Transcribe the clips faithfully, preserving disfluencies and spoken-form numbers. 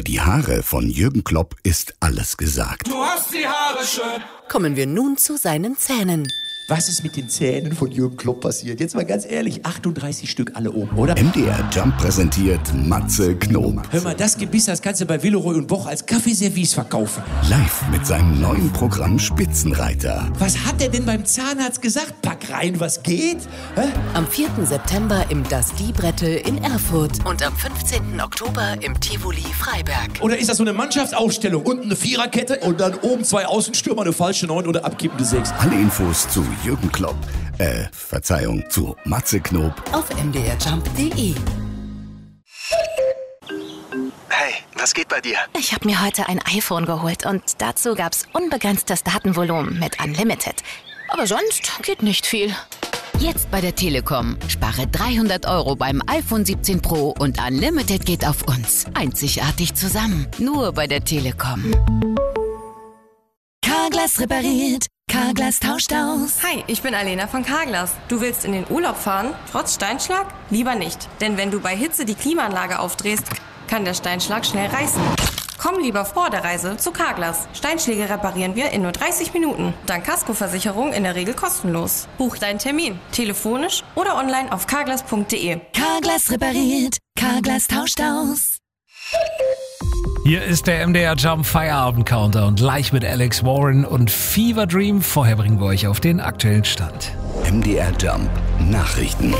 Über die Haare von Jürgen Klopp ist alles gesagt. Du hast die Haare schön. Kommen wir nun zu seinen Zähnen. Was ist mit den Zähnen von Jürgen Klopp passiert? Jetzt mal ganz ehrlich, achtunddreißig Stück alle oben, oder? M D R Jump präsentiert Matze Knob. Hör mal, das Gebiss, das kannst du bei Villeroy und Boch als Kaffeeservice verkaufen. Live mit seinem neuen Programm Spitzenreiter. Was hat der denn beim Zahnarzt gesagt? Pack rein, was geht? Hä? Am vierten September im Das Liebrettel in Erfurt und am fünfzehnten Oktober im Tivoli Freiberg. Oder ist das so eine Mannschaftsaufstellung? Unten eine Viererkette und dann oben zwei Außenstürmer, eine falsche Neun oder abkippende Sechs. Alle Infos zu Jürgen Klopp, äh, Verzeihung, zu Matze Knob auf m d r jump punkt d e. Hey, was geht bei dir? Ich habe mir heute ein iPhone geholt und dazu gab's unbegrenztes Datenvolumen mit Unlimited. Aber sonst geht nicht viel. Jetzt bei der Telekom. Spare dreihundert Euro beim iPhone siebzehn Pro und Unlimited geht auf uns. Einzigartig zusammen. Nur bei der Telekom. Carglass repariert. Carglass tauscht aus. Hi, ich bin Alena von Carglass. Du willst in den Urlaub fahren, trotz Steinschlag? Lieber nicht. Denn wenn du bei Hitze die Klimaanlage aufdrehst, kann der Steinschlag schnell reißen. Komm lieber vor der Reise zu Carglass. Steinschläge reparieren wir in nur dreißig Minuten. Dank Kaskoversicherung in der Regel kostenlos. Buch deinen Termin. Telefonisch oder online auf carglass punkt d e. Carglass repariert. Carglass tauscht aus. Hier ist der M D R Jump Feierabend-Counter und gleich mit Alex Warren und Fever Dream. Vorher bringen wir euch auf den aktuellen Stand. M D R Jump Nachrichten.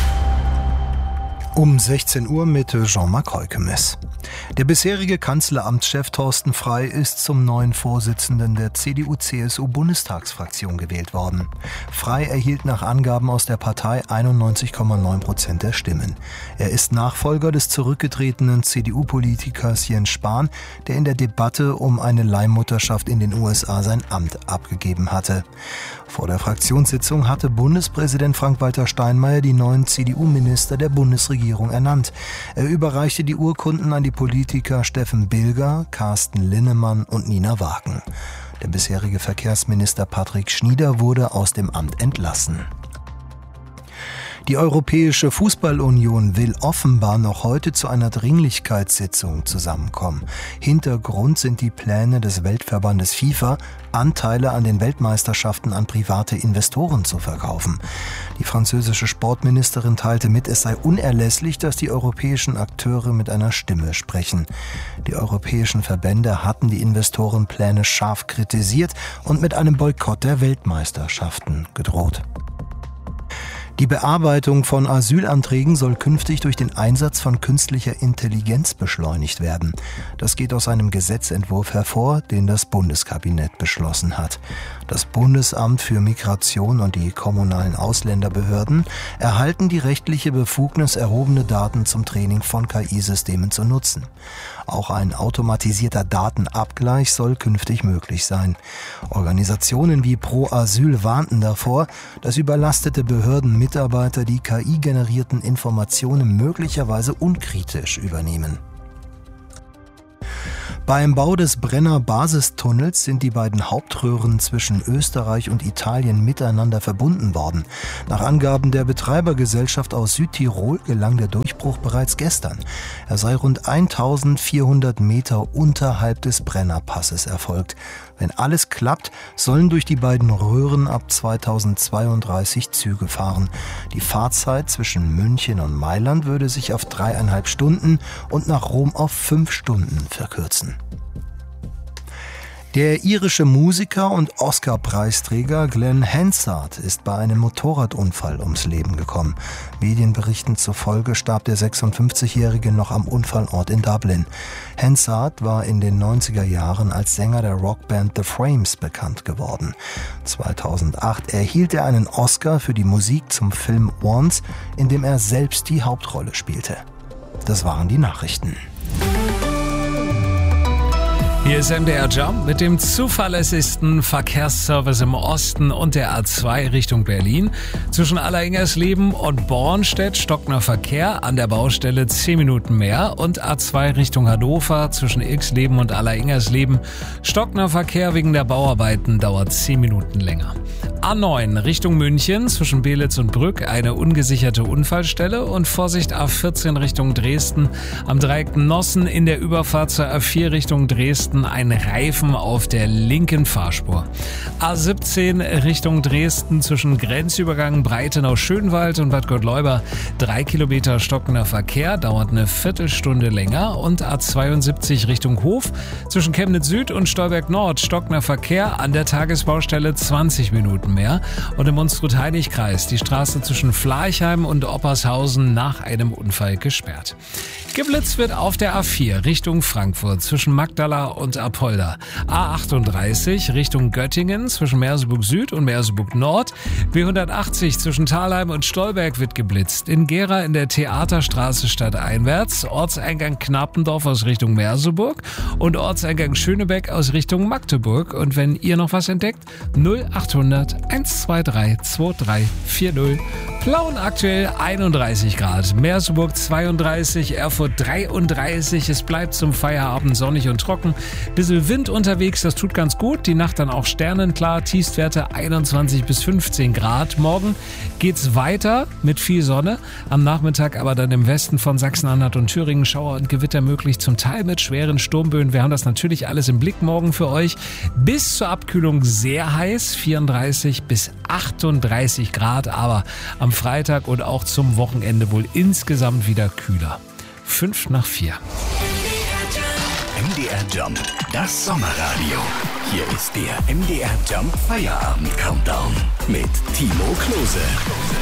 Um sechzehn Uhr mit Jean-Marc Heukemes. Der bisherige Kanzleramtschef Thorsten Frey ist zum neuen Vorsitzenden der C D U C S U-Bundestagsfraktion gewählt worden. Frey erhielt nach Angaben aus der Partei einundneunzig Komma neun Prozent der Stimmen. Er ist Nachfolger des zurückgetretenen C D U-Politikers Jens Spahn, der in der Debatte um eine Leihmutterschaft in den U S A sein Amt abgegeben hatte. Vor der Fraktionssitzung hatte Bundespräsident Frank-Walter Steinmeier die neuen C D U-Minister der Bundesregierung ernannt. Er überreichte die Urkunden an die Politiker Steffen Bilger, Carsten Linnemann und Nina Wagen. Der bisherige Verkehrsminister Patrick Schnieder wurde aus dem Amt entlassen. Die Europäische Fußballunion will offenbar noch heute zu einer Dringlichkeitssitzung zusammenkommen. Hintergrund sind die Pläne des Weltverbandes FIFA, Anteile an den Weltmeisterschaften an private Investoren zu verkaufen. Die französische Sportministerin teilte mit, es sei unerlässlich, dass die europäischen Akteure mit einer Stimme sprechen. Die europäischen Verbände hatten die Investorenpläne scharf kritisiert und mit einem Boykott der Weltmeisterschaften gedroht. Die Bearbeitung von Asylanträgen soll künftig durch den Einsatz von künstlicher Intelligenz beschleunigt werden. Das geht aus einem Gesetzentwurf hervor, den das Bundeskabinett beschlossen hat. Das Bundesamt für Migration und die kommunalen Ausländerbehörden erhalten die rechtliche Befugnis, erhobene Daten zum Training von K I-Systemen zu nutzen. Auch ein automatisierter Datenabgleich soll künftig möglich sein. Organisationen wie Pro Asyl warnten davor, dass überlastete Behördenmitarbeiter die K I-generierten Informationen möglicherweise unkritisch übernehmen. Beim Bau des Brenner Basistunnels sind die beiden Hauptröhren zwischen Österreich und Italien miteinander verbunden worden. Nach Angaben der Betreibergesellschaft aus Südtirol gelang der Durchbruch bereits gestern. Er sei rund eintausendvierhundert Meter unterhalb des Brennerpasses erfolgt. Wenn alles klappt, sollen durch die beiden Röhren ab zweitausendzweiunddreißig Züge fahren. Die Fahrzeit zwischen München und Mailand würde sich auf dreieinhalb Stunden und nach Rom auf fünf Stunden verkürzen. Der irische Musiker und Oscar-Preisträger Glenn Hansard ist bei einem Motorradunfall ums Leben gekommen. Medienberichten zufolge starb der sechsundfünfzigjährige noch am Unfallort in Dublin. Hansard war in den neunziger Jahren als Sänger der Rockband The Frames bekannt geworden. zweitausendacht erhielt er einen Oscar für die Musik zum Film Once, in dem er selbst die Hauptrolle spielte. Das waren die Nachrichten. Hier ist M D R Jump mit dem zuverlässigsten Verkehrsservice im Osten und der A zwei Richtung Berlin. Zwischen Alleringers-Leben und Bornstedt stockender Verkehr, an der Baustelle zehn Minuten mehr. Und A zwei Richtung Hannover zwischen Ilksleben und Alleringers-Leben stockender Verkehr wegen der Bauarbeiten, dauert zehn Minuten länger. A neun Richtung München zwischen Belitz und Brück eine ungesicherte Unfallstelle und Vorsicht A vierzehn Richtung Dresden am Dreieck Nossen in der Überfahrt zur A vier Richtung Dresden ein Reifen auf der linken Fahrspur. A siebzehn Richtung Dresden zwischen Grenzübergang Breitenau-Schönwald und Bad Gottleuba drei Kilometer stockender Verkehr, dauert eine Viertelstunde länger. Und A zweiundsiebzig Richtung Hof zwischen Chemnitz Süd und Stolberg Nord stockender Verkehr, an der Tagesbaustelle zwanzig Minuten mehr. Und im Unstrut-Heinig-Kreis die Straße zwischen Flarchheim und Oppershausen nach einem Unfall gesperrt. Geblitzt wird auf der A vier Richtung Frankfurt zwischen Magdala und Apolda. A achtunddreißig Richtung Göttingen zwischen Merseburg Süd und Merseburg Nord. B hundertachtzig zwischen Thalheim und Stolberg wird geblitzt. In Gera in der Theaterstraße stadteinwärts. Ortseingang Knapendorf aus Richtung Merseburg und Ortseingang Schönebeck aus Richtung Magdeburg. Und wenn ihr noch was entdeckt, null achthundert hundertzweiundzwanzig zweiunddreißig vierzig. Plauen aktuell einunddreißig Grad, Merseburg zweiunddreißig, Erfurt dreiunddreißig. Es bleibt zum Feierabend sonnig und trocken. Bisschen Wind unterwegs, das tut ganz gut. Die Nacht dann auch sternenklar, Tiefstwerte einundzwanzig bis fünfzehn Grad. Morgen geht's weiter mit viel Sonne. Am Nachmittag aber dann im Westen von Sachsen-Anhalt und Thüringen Schauer und Gewitter möglich, zum Teil mit schweren Sturmböen. Wir haben das natürlich alles im Blick morgen für euch. Bis zur Abkühlung sehr heiß, vierunddreißig bis achtunddreißig Grad, aber am Freitag und auch zum Wochenende wohl insgesamt wieder kühler. Fünf nach vier. M D R Jump, das Sommerradio. Hier ist der M D R Jump Feierabend Countdown mit Timo Klose.